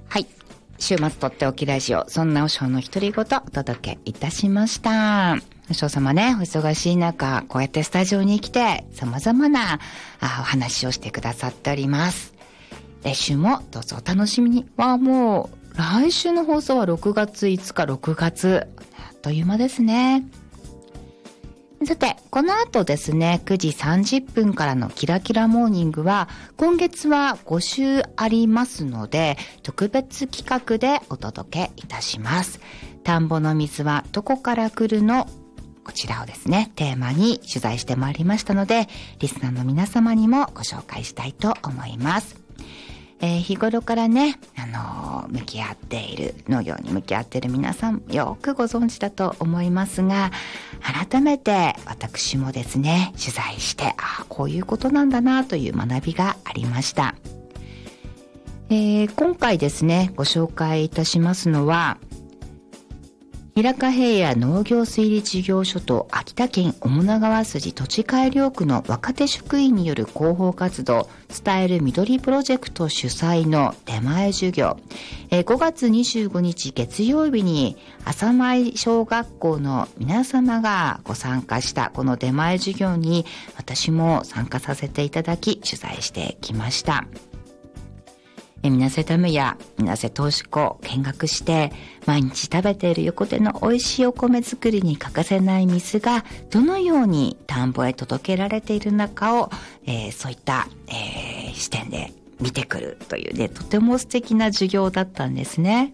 はい。週末とっておきラジオ、そんなお尚の独り言お届けいたしました。お尚様ね、お忙しい中、こうやってスタジオに来て、様々なお話をしてくださっております。来週もどうぞお楽しみに。もう、来週の放送は6月5日、6月。あっという間ですね。さて、この後ですね、9時30分からのキラキラモーニングは、今月は5週ありますので、特別企画でお届けいたします。田んぼの水はどこから来るの？こちらをですね、テーマに取材してまいりましたので、リスナーの皆様にもご紹介したいと思います。日頃からね、向き合っている、農業に向き合っている皆さんよくご存知だと思いますが、改めて私もですね、取材して、こういうことなんだなという学びがありました。今回ですね、ご紹介いたしますのは、平賀平野農業推理事業所と秋田県雄物川筋土地改良区の若手職員による広報活動、伝える緑プロジェクト主催の出前授業。5月25日月曜日に浅前小学校の皆様がご参加したこの出前授業に私も参加させていただき取材してきました。水瀬ダムや水瀬投資湖を見学して毎日食べている横手の美味しいお米作りに欠かせない水がどのように田んぼへ届けられているのかを、そういった、視点で見てくるというね、とても素敵な授業だったんですね。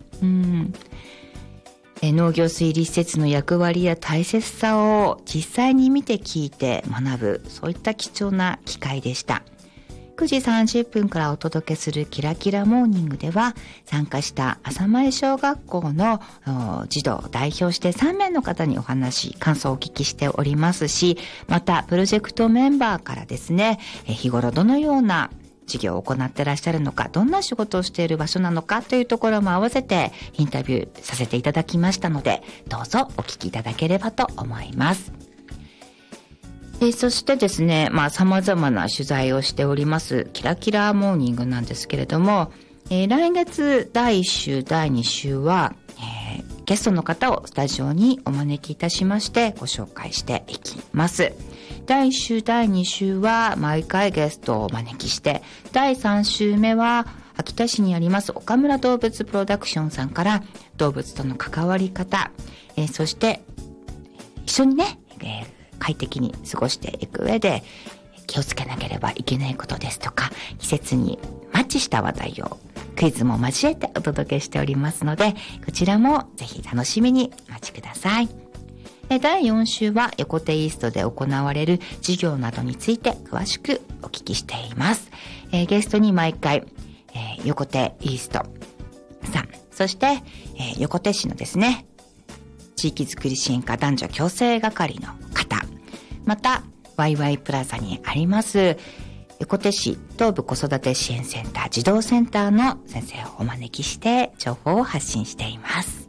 農業推理施設の役割や大切さを実際に見て聞いて学ぶ、そういった貴重な機会でした。9時30分からお届けするキラキラモーニングでは、参加した浅前小学校の児童を代表して3名の方にお話、感想をお聞きしておりますし、またプロジェクトメンバーからですね、日頃どのような授業を行ってらっしゃるのか、どんな仕事をしている場所なのかというところも合わせてインタビューさせていただきましたので、どうぞお聞きいただければと思います。そしてですね、様々な取材をしておりますキラキラモーニングなんですけれども、来月第1週第2週は、ゲストの方をスタジオにお招きいたしましてご紹介していきます。第1週第2週は毎回ゲストをお招きして、第3週目は秋田市にあります岡村動物プロダクションさんから動物との関わり方、そして一緒にね、快適に過ごしていく上で気をつけなければいけないことですとか、季節にマッチした話題をクイズも交えてお届けしておりますので、こちらもぜひ楽しみにお待ちください。第4週は横手イーストで行われる授業などについて詳しくお聞きしています。ゲストに毎回、横手イーストさん、そして、横手市のですね、地域づくり支援課男女共生係の方、またワイワイプラザにあります横手市東部子育て支援センター児童センターの先生をお招きして情報を発信しています。